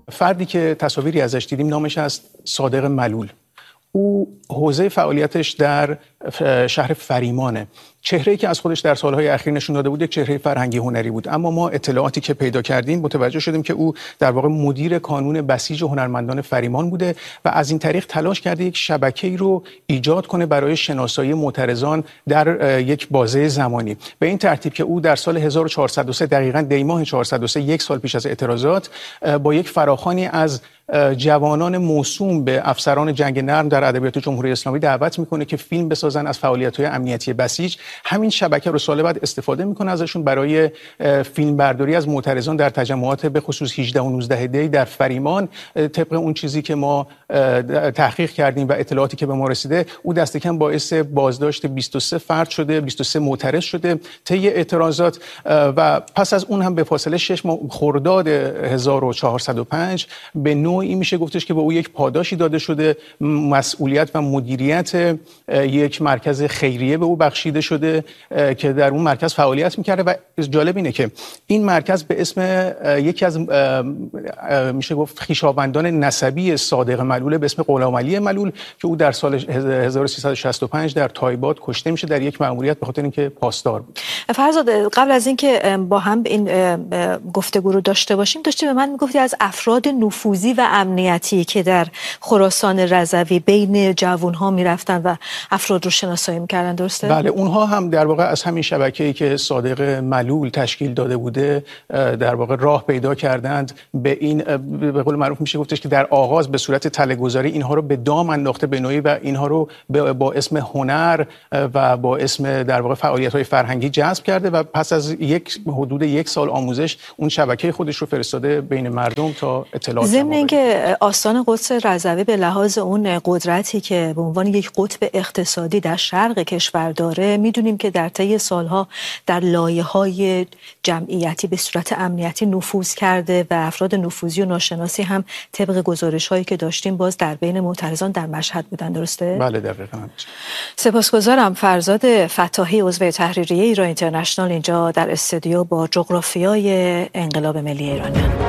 فردی که تصاویری ازش دیدیم نامش است صادق ملول. او حوزه فعالیتش در شهر فریمانه. چهره‌ای که از خودش در سالهای اخیر نشون داده بود یک چهره فرهنگی هنری بود، اما ما اطلاعاتی که پیدا کردیم متوجه شدیم که او در واقع مدیر کانون بسیج هنرمندان فریمان بوده و از این طریق تلاش کرده یک شبکه‌ای رو ایجاد کنه برای شناسایی معترضان در یک بازه زمانی، به این ترتیب که او در سال 1403 دقیقاً دی‌ماه 403 یک سال پیش از اعتراضات با یک فراخوانی از جوانان موسوم به افسران جنگ نرم در ادبیات جمهوری اسلامی دعوت میکنه که فیلم بسازن از فعالیت‌های امنیتی بسیج. همین شبکه رو سال بعد استفاده میکنه ازشون برای فیلم برداری از معترضان در تجمعات به خصوص 18 و 19 دی در فریمان. طبق اون چیزی که ما تحقیق کردیم و اطلاعاتی که به ما رسیده، او دست کم باعث بازداشت 23 فرد شده، 23 معترض شده طی اعتراضات و پس از اون هم به فاصله 6 ماه خرداد 1405 به نوعی میشه گفتش که به او یک پاداشی داده شده، مسئولیت و مدیریت یک مرکز خیریه به او بخشیده شده که در اون مرکز فعالیت میکرده و جالب اینه که این مرکز به اسم یکی از میشه گفت خویشاوندان نسبی صادق ملول به اسم غلام علی ملول که او در سال 1365 در تایباد کشته میشه در یک مأموریت به خاطر اینکه پاسدار بود. فرزاد، قبل از اینکه با هم این گفتگو رو داشته باشیم داشتی به من میگفتی از افراد نفوذی و امنیتی که در خراسان رضوی بین جوانها میرفتن و افراد رو شناسایی میکردن، درسته؟ بله، اونها هم در واقع از همین شبکه‌ای که صادق ملول تشکیل داده بوده در واقع راه پیدا کردند به این، به قول معروف میشه گفتش که در آغاز به صورت تله‌گذاری اینها رو به دام انداخته به نوعی و اینها رو با اسم هنر و با اسم در واقع فعالیت‌های فرهنگی جذب کرده و پس از حدود یک سال آموزش اون شبکه خودش رو فرستاده بین مردم تا اطلاعات. ضمن اینکه آستان قدس رضوی به لحاظ اون قدرتی که به عنوان یک قطب اقتصادی در شرق کشور داره، میدونیم که در طی سالها در لایه‌های جمعیتی به صورت امنیتی نفوذ کرده و افراد نفوذی و ناشناسی هم طبق گزارش‌هایی که داشتیم باز در بین معترضان در مشهد بودن، درسته؟ بله دقیقاً. سپاسگزارم. فرزاد فتاحی، عضو تحریریه ایران اینترنشنال، اینجا در استودیو با جغرافیای انقلاب ملی ایرانیان.